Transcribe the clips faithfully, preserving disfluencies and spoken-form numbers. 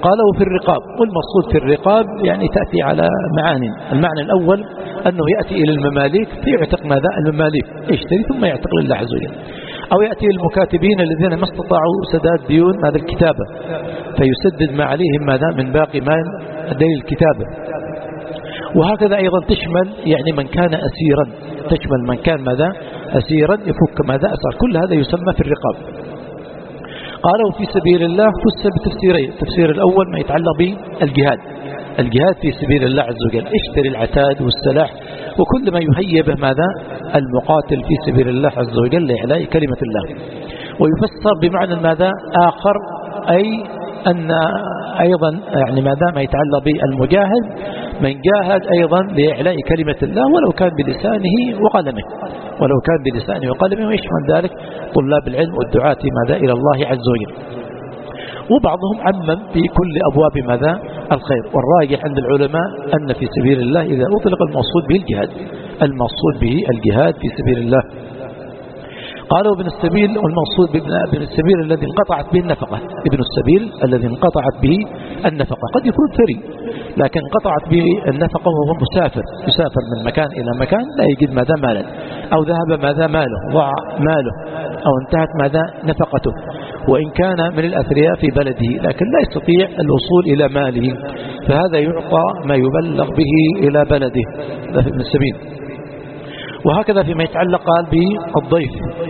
قال وفي الرقاب، والمقصود في الرقاب يعني تأتي على معاني. المعنى الأول أنه يأتي إلى المماليك فيعتق ماذا المماليك، يشتري ثم يعتق لله عز وجل، أو يأتي المكاتبين الذين ما استطاعوا سداد ديون هذا الكتابة فيسدد ما عليهم ماذا من باقي مال دين الكتابة. وهكذا أيضا تشمل يعني من كان أسيرا، تشمل من كان ماذا أسيرا يفك ماذا أسر، كل هذا يسمى في الرقاب. قالوا في سبيل الله فسر بتفسيرين، التفسير الأول ما يتعلق بالجهاد، الجهاد في سبيل الله عز وجل، اشتري العتاد والسلاح وكل ما يهيئ به ماذا المقاتل في سبيل الله عز وجل لإعلاء كلمة الله. ويفسر بمعنى ماذا آخر، أي أن أيضا يعني ماذا ما يتعلق بالمجاهد من جاهد أيضا لإعلاء كلمة الله ولو كان بلسانه وقلمه، ولو كان بلسانه وقلمه، ويشمل ذلك طلاب العلم والدعاة ماذا إلى الله عز وجل. وبعضهم عمم في كل أبواب ماذا الخير، والراجح عند العلماء أن في سبيل الله إذا أطلق المقصود به الجهاد، المقصود به الجهاد في سبيل الله. قالوا ابن السبيل، والمقصود بابن السبيل الذي انقطعت به النفقة، ابن السبيل الذي انقطعت به النفقة، قد يكون ثري لكن انقطعت به النفقة وهو مسافر، يسافر من مكان إلى مكان لا يجد ماذا مالا، أو ذهب ماذا ماله، ضاع ماله، أو انتهت ماذا نفقته، وإن كان من الأثرياء في بلده لكن لا يستطيع الوصول إلى ماله، فهذا يعطى ما يبلغ به إلى بلده، هذا ابن السبيل. وهكذا فيما يتعلق قال بالضيف،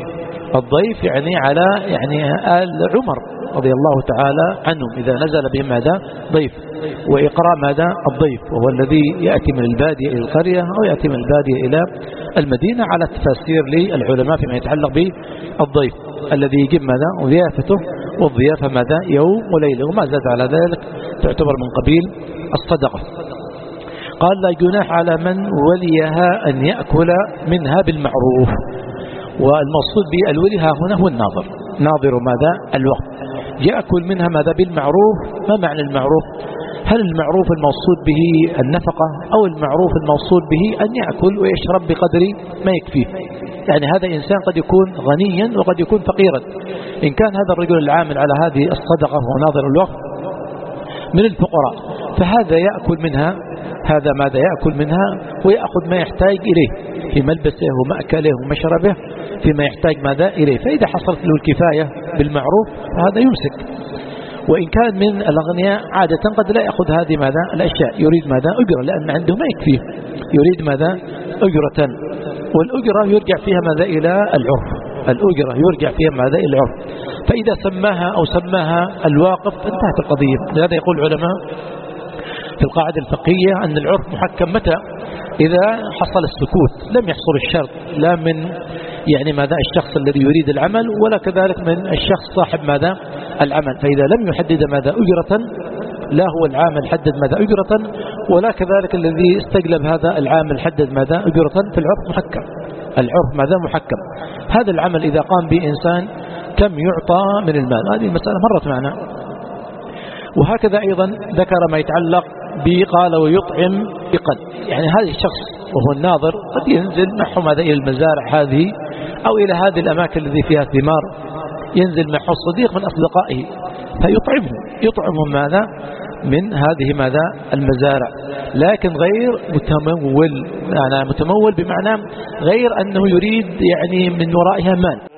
الضيف يعني على يعني آل عمر رضي الله تعالى عنهم إذا نزل بهم ماذا ضيف، وإقراء ماذا الضيف وهو الذي يأتي من البادية إلى القرية أو يأتي من البادية إلى المدينة، على تفسير للعلماء فيما يتعلق بالضيف الذي يجب ماذا وضيافته، والضيافة ماذا يوم وليلة، وما زاد على ذلك تعتبر من قبيل الصدقة. قال لا جناح على من وليها أن يأكل منها بالمعروف، والمقصود بالولي ها هنا هو الناظر، ناظر ماذا الوقت، يأكل منها ماذا بالمعروف. ما معنى المعروف؟ هل المعروف المقصود به النفقة، أو المعروف المقصود به أن يأكل ويشرب بقدر ما يكفيه؟ يعني هذا إنسان قد يكون غنيا وقد يكون فقيرا، إن كان هذا الرجل العامل على هذه الصدقة هو ناظر الوقت من الفقراء، فهذا يأكل منها، هذا ماذا يأكل منها ويأخذ ما يحتاج إليه في ملبسه ومأكله ومشربه، فيما يحتاج ماذا إليه، فإذا حصلت له الكفاية بالمعروف فهذا يمسك. وإن كان من الأغنياء عادة قد لا يأخذ هذه ماذا الأشياء، يريد ماذا أجرة، لأن عنده ما يكفيه، يريد ماذا أجرة، والأجرة يرجع فيها ماذا إلى العرف، الأجرة يرجع فيها ماذا إلى العرف، فإذا سماها أو سماها الواقف انتهت القضية. لهذا يقول العلماء في القاعدة الفقهية أن العرف محكم متى؟ إذا حصل السكوت، لم يحصل الشرط لا من يعني ماذا الشخص الذي يريد العمل ولا كذلك من الشخص صاحب ماذا العمل، فإذا لم يحدد ماذا أجرة، لا هو العامل حدد ماذا أجرة ولا كذلك الذي استجلب هذا العامل حدد ماذا أجرة، في العرف محكم، العرف ماذا محكم. هذا العمل إذا قام به إنسان كم يعطى من المال، هذه المسألة مرت معنا. وهكذا أيضا ذكر ما يتعلق بقال ويطعم بقد، يعني هذا الشخص وهو الناظر قد ينزل معه ماذا إلى المزارع هذه أو إلى هذه الأماكن التي فيها ثمار، ينزل معه صديق من أصدقائه فيطعمه، يطعمهم ماذا من هذه ماذا المزارع، لكن غير متمول، يعني متمول بمعنى غير أنه يريد يعني من ورائها مال،